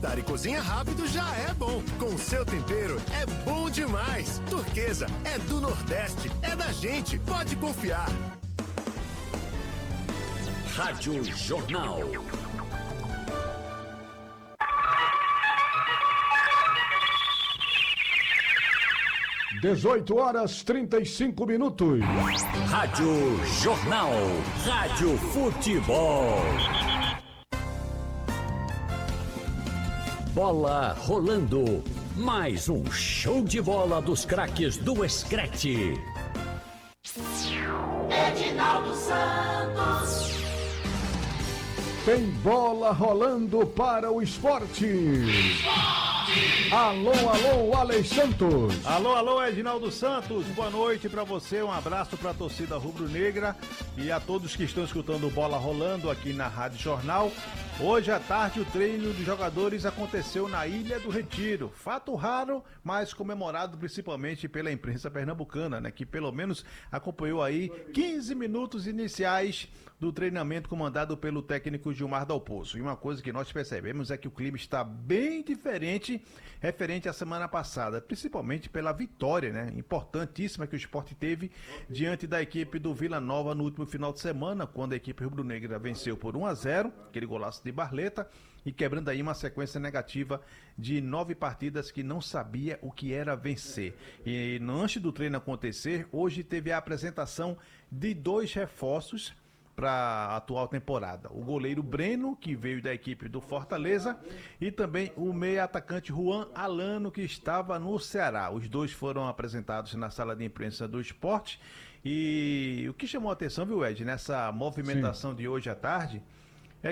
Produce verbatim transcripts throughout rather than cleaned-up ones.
jantar e cozinha rápido já é bom. Com seu tempero é bom demais. Turquesa é do Nordeste, é da gente, pode confiar. Rádio Jornal. dezoito horas trinta e cinco minutos. Rádio Jornal. Rádio Futebol. Bola rolando. Mais um show de bola dos craques do Escrete. Edinaldo Santos. Tem bola rolando para o esporte. Alô, alô, Alex Santos. Alô, alô, Edinaldo Santos. Boa noite pra você, um abraço pra torcida rubro-negra e a todos que estão escutando Bola Rolando aqui na Rádio Jornal. Hoje à tarde o treino dos jogadores aconteceu na Ilha do Retiro. Fato raro, mas comemorado principalmente pela imprensa pernambucana, né? Que pelo menos acompanhou aí quinze minutos iniciais do treinamento comandado pelo técnico Gilmar Dalpozo. E uma coisa que nós percebemos é que o clima está bem diferente referente à semana passada, principalmente pela vitória, né? Importantíssima que o Sport teve diante da equipe do Vila Nova no último final de semana, quando a equipe rubro-negra venceu por um a zero, aquele golaço de Barleta, e quebrando aí uma sequência negativa de nove partidas que não sabia o que era vencer. E antes do treino acontecer, hoje teve a apresentação de dois reforços para a atual temporada. O goleiro Breno, que veio da equipe do Fortaleza, e também o meia atacante Juan Alano, que estava no Ceará. Os dois foram apresentados na sala de imprensa do Sport. E o que chamou a atenção, viu, Ed, nessa movimentação Sim. de hoje à tarde, é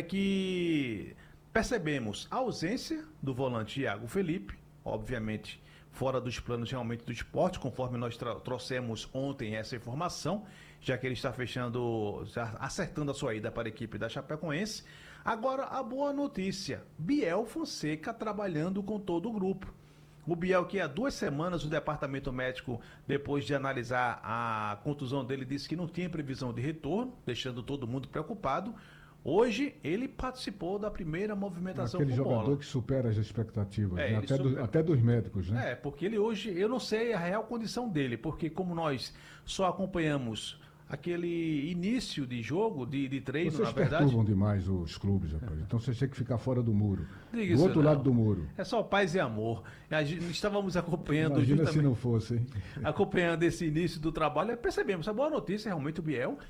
que percebemos a ausência do volante Iago Felipe, obviamente fora dos planos realmente do esporte, conforme nós trouxemos ontem essa informação, já que ele está fechando, já acertando a sua ida para a equipe da Chapecoense. Agora, a boa notícia, Biel Fonseca trabalhando com todo o grupo. O Biel, que há duas semanas o departamento médico, depois de analisar a contusão dele, disse que não tinha previsão de retorno, deixando todo mundo preocupado. Hoje, ele participou da primeira movimentação Aquele com bola. jogador que supera as expectativas, É, né? até, super... do, até dos médicos, né? É, porque ele hoje, eu não sei a real condição dele, porque como nós só acompanhamos aquele início de jogo, de, de treino, Vocês na verdade... perturbam demais os clubes, rapaz. Então vocês têm que ficar fora do muro. Diga do outro não. lado do muro. É só paz e amor. A gente, estávamos acompanhando... Imagina justamente, se não fosse, hein? acompanhando esse início do trabalho, percebemos a boa notícia, realmente o Biel